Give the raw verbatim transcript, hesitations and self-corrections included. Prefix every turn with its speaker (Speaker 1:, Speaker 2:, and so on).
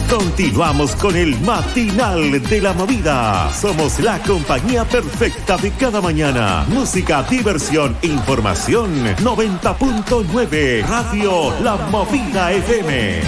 Speaker 1: Continuamos con el matinal de la movida. Somos la compañía perfecta de cada mañana. Música, diversión, información. noventa punto nueve Radio La Movida F M.